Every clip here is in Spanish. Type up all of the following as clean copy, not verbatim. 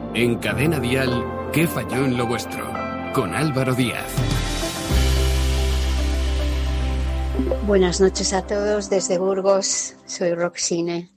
En Cadena Dial, ¿qué falló en lo vuestro? Con Álvaro Díaz. Buenas noches a todos desde Burgos, soy Roxine.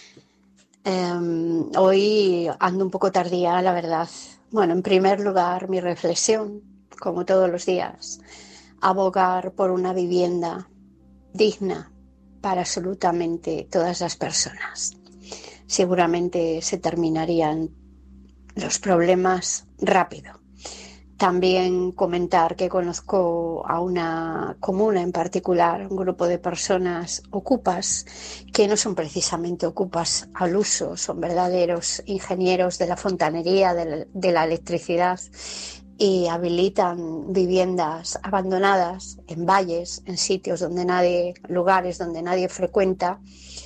Hoy ando un poco tardía, la verdad. Bueno, en primer lugar, mi reflexión, como todos los días, abogar por una vivienda digna para absolutamente todas las personas. Seguramente se terminarían los problemas rápido. También comentar que conozco a una comuna en particular, un grupo de personas ocupas, que no son precisamente ocupas al uso, son verdaderos ingenieros de la fontanería, de la electricidad, y habilitan viviendas abandonadas en valles, en sitios lugares donde nadie frecuenta.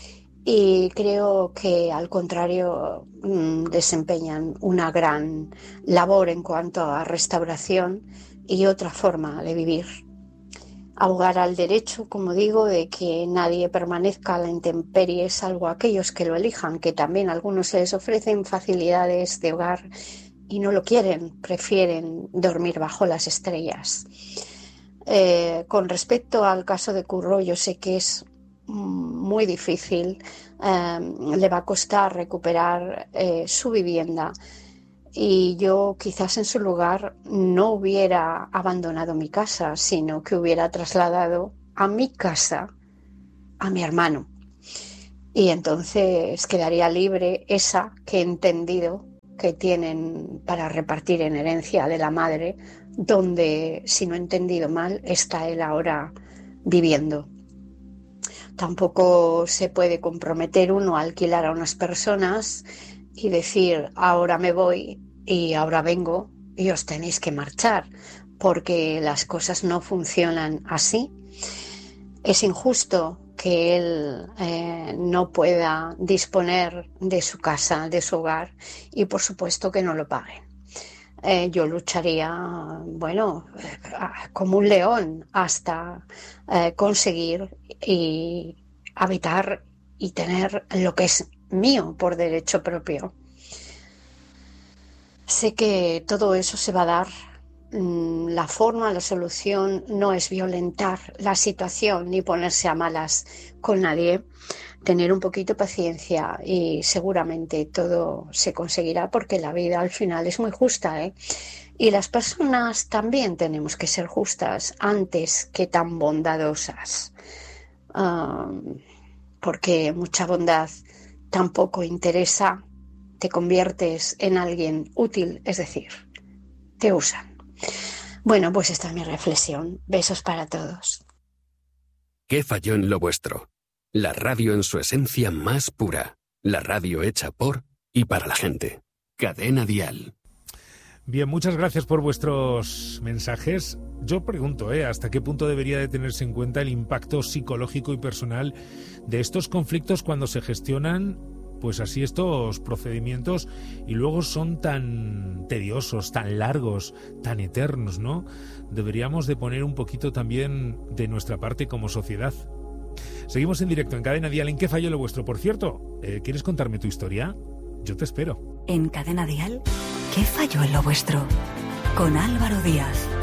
Y creo que, al contrario, desempeñan una gran labor en cuanto a restauración y otra forma de vivir. Abogar al derecho, como digo, de que nadie permanezca a la intemperie, salvo aquellos que lo elijan, que también a algunos se les ofrecen facilidades de hogar y no lo quieren, prefieren dormir bajo las estrellas. Con respecto al caso de Curro, yo sé que es muy difícil, le va a costar recuperar su vivienda, y yo quizás en su lugar no hubiera abandonado mi casa, sino que hubiera trasladado a mi casa a mi hermano, y entonces quedaría libre esa que he entendido que tienen para repartir en herencia de la madre, donde, si no he entendido mal, está él ahora viviendo. Tampoco se puede comprometer uno a alquilar a unas personas y decir, ahora me voy y ahora vengo y os tenéis que marchar, porque las cosas no funcionan así. Es injusto que él no pueda disponer de su casa, de su hogar, y por supuesto que no lo pague. Yo lucharía, como un león hasta conseguir y habitar y tener lo que es mío por derecho propio. Sé que todo eso se va a dar. La forma, la solución no es violentar la situación ni ponerse a malas con nadie. Tener un poquito de paciencia y seguramente todo se conseguirá, porque la vida al final es muy justa, ¿eh? Y las personas también tenemos que ser justas antes que tan bondadosas, porque mucha bondad tampoco interesa, te conviertes en alguien útil, es decir, te usan. Bueno, pues esta es mi reflexión. Besos para todos. ¿Qué falló en lo vuestro? La radio en su esencia más pura. La radio hecha por y para la gente. Cadena Dial. Bien, muchas gracias por vuestros mensajes. Yo pregunto, ¿hasta qué punto debería de tenerse en cuenta el impacto psicológico y personal de estos conflictos cuando se gestionan, pues así, estos procedimientos, y luego son tan tediosos, tan largos, tan eternos, ¿no? Deberíamos de poner un poquito también de nuestra parte como sociedad. Seguimos en directo en Cadena Dial. ¿En qué falló lo vuestro? Por cierto, ¿quieres contarme tu historia? Yo te espero. En Cadena Dial, ¿qué falló en lo vuestro? Con Álvaro Díaz.